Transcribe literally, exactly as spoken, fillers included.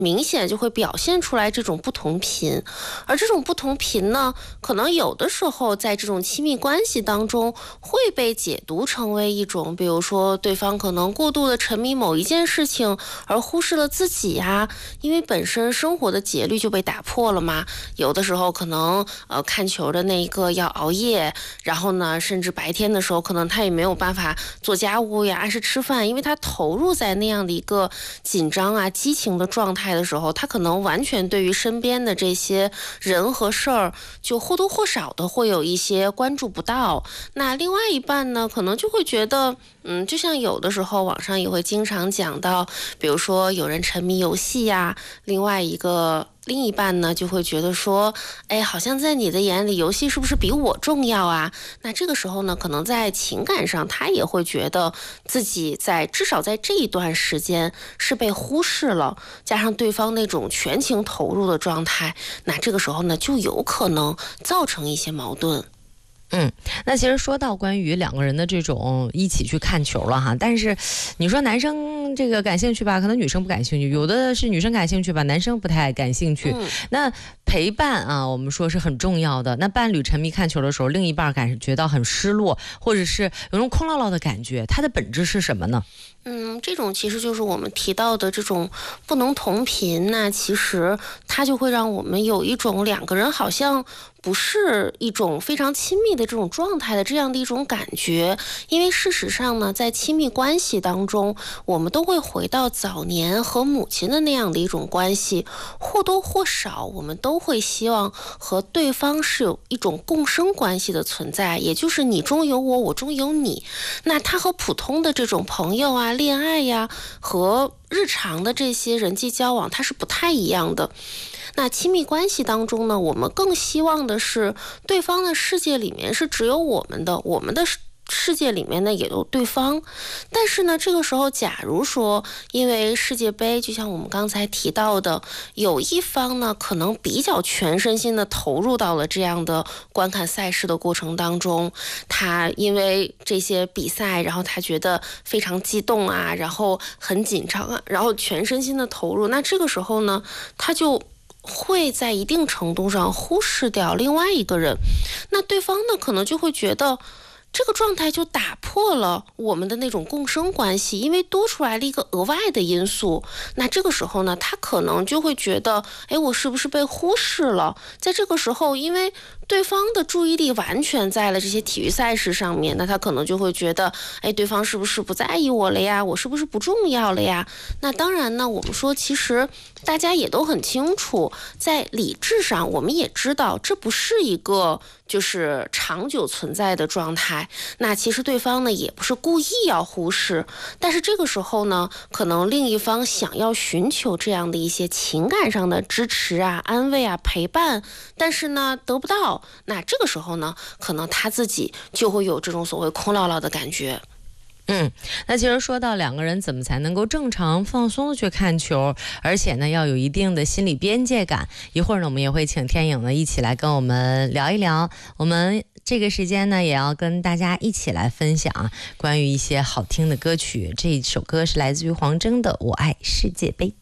明显就会表现出来这种不同频，而这种不同频呢，可能有的时候在这种亲密关系当中会被解读成为一种，比如说对方可能过度的沉迷某一件事情，而忽视了自己呀，因为本身生活的节律就被打破了嘛。有的时候可能呃看球的那一个要熬夜，然后呢，甚至白天的时候可能他也没有办法做家务呀，按时吃饭，因为他投入在那样的一个紧张啊、激情的状态的时候，他可能完全对于身边的这些人和事儿就或多或少的会有一些关注不到。那另外一半呢，可能就会觉得嗯，就像有的时候网上也会经常讲到，比如说有人沉迷游戏呀，另外一个另一半呢就会觉得说，哎，好像在你的眼里游戏是不是比我重要啊？那这个时候呢，可能在情感上他也会觉得自己在至少在这一段时间是被忽视了，加上对方那种全情投入的状态，那这个时候呢就有可能造成一些矛盾。 嗯，那其实说到关于两个人的这种一起去看球了哈，但是你说男生这个感兴趣吧，可能女生不感兴趣，有的是女生感兴趣吧，男生不太感兴趣。嗯、那陪伴啊，我们说是很重要的。那伴侣沉迷看球的时候，另一半感觉到很失落，或者是有种空落落的感觉，它的本质是什么呢？ 嗯，这种其实就是我们提到的这种不能同频，那其实它就会让我们有一种两个人好像不是一种非常亲密的这种状态的这样的一种感觉。因为事实上呢，在亲密关系当中，我们都会回到早年和母亲的那样的一种关系，或多或少我们都会希望和对方是有一种共生关系的存在，也就是你中有我，我中有你。那他和普通的这种朋友啊、恋爱呀，和日常的这些人际交往它是不太一样的。那亲密关系当中呢，我们更希望的是对方的世界里面是只有我们的，我们的世界里面呢也有对方。但是呢，这个时候假如说因为世界杯，就像我们刚才提到的，有一方呢可能比较全身心的投入到了这样的观看赛事的过程当中，他因为这些比赛，然后他觉得非常激动啊，然后很紧张啊，然后全身心的投入，那这个时候呢，他就会在一定程度上忽视掉另外一个人。那对方呢可能就会觉得这个状态就打破了我们的那种共生关系，因为多出来了一个额外的因素。那这个时候呢，他可能就会觉得，哎，我是不是被忽视了？在这个时候，因为对方的注意力完全在了这些体育赛事上面，那他可能就会觉得，哎，对方是不是不在意我了呀？我是不是不重要了呀？那当然呢，我们说其实大家也都很清楚，在理智上我们也知道这不是一个就是长久存在的状态。那其实对方呢也不是故意要忽视，但是这个时候呢，可能另一方想要寻求这样的一些情感上的支持啊、安慰啊、陪伴，但是呢得不到，那这个时候呢，可能他自己就会有这种所谓空落落的感觉。 嗯，那其实说到两个人怎么才能够正常放松的去看球，而且呢要有一定的心理边界感，一会儿呢我们也会请天颖呢一起来跟我们聊一聊。我们这个时间呢也要跟大家一起来分享关于一些好听的歌曲，这首歌是来自于黄铮的《我爱世界杯》。